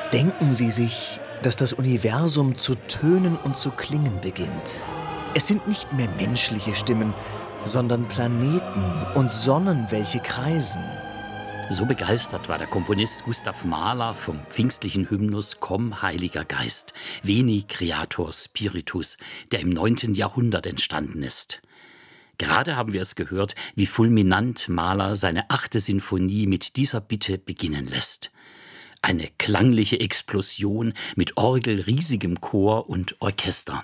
Denken Sie sich, dass das Universum zu tönen und zu klingen beginnt. Es sind nicht mehr menschliche Stimmen, sondern Planeten und Sonnen, welche kreisen. So begeistert war der Komponist Gustav Mahler vom pfingstlichen Hymnus Komm, Heiliger Geist, Veni Creator Spiritus, der im 9. Jahrhundert entstanden ist. Gerade haben wir es gehört, wie fulminant Mahler seine 8. Sinfonie mit dieser Bitte beginnen lässt. Eine klangliche Explosion mit Orgel, riesigem Chor und Orchester.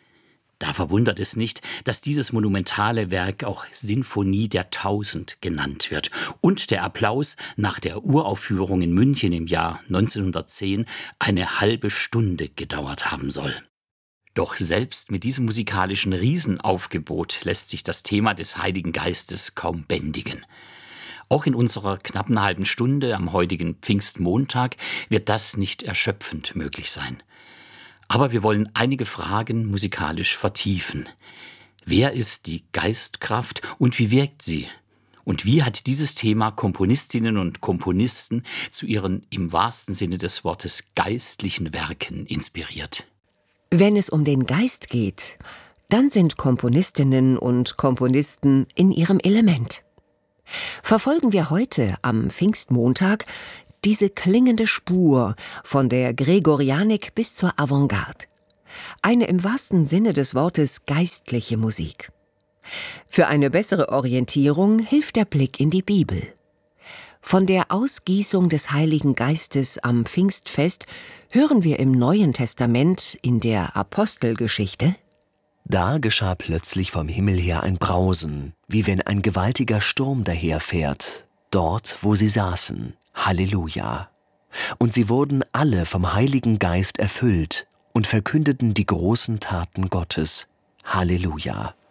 Da verwundert es nicht, dass dieses monumentale Werk auch Sinfonie der 1000 genannt wird und der Applaus nach der Uraufführung in München im Jahr 1910 eine halbe Stunde gedauert haben soll. Doch selbst mit diesem musikalischen Riesenaufgebot lässt sich das Thema des Heiligen Geistes kaum bändigen. Auch in unserer knappen halben Stunde am heutigen Pfingstmontag wird das nicht erschöpfend möglich sein. Aber wir wollen einige Fragen musikalisch vertiefen. Wer ist die Geistkraft und wie wirkt sie? Und wie hat dieses Thema Komponistinnen und Komponisten zu ihren im wahrsten Sinne des Wortes geistlichen Werken inspiriert? Wenn es um den Geist geht, dann sind Komponistinnen und Komponisten in ihrem Element. Verfolgen wir heute am Pfingstmontag diese klingende Spur von der Gregorianik bis zur Avantgarde. Eine im wahrsten Sinne des Wortes geistliche Musik. Für eine bessere Orientierung hilft der Blick in die Bibel. Von der Ausgießung des Heiligen Geistes am Pfingstfest hören wir im Neuen Testament in der Apostelgeschichte: Da geschah plötzlich vom Himmel her ein Brausen, wie wenn ein gewaltiger Sturm daherfährt, dort, wo sie saßen. Halleluja! Und sie wurden alle vom Heiligen Geist erfüllt und verkündeten die großen Taten Gottes. Halleluja!